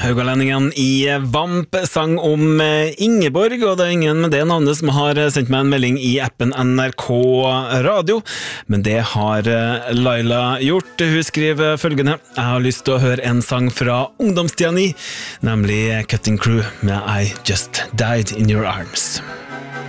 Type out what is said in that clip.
Haugalendingen i Vamp sang om Ingeborg, og det er ingen med det navnet som har sendt meg en melding i appen NRK Radio, men det har Laila gjort. Hun skriver følgende: Jeg har lyst til å høre en sang fra ungdomstida ni, nemlig Cutting Crew med I Just Died in Your Arms.